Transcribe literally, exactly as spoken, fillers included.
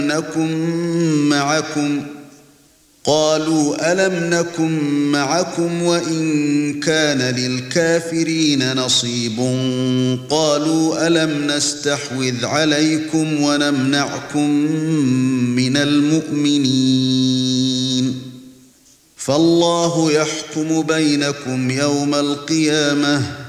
نكن معكم قالوا ألم نكن معكم وإن كان للكافرين نصيب قالوا ألم نستحوذ عليكم ونمنعكم من المؤمنين فالله يحكم بينكم يوم القيامة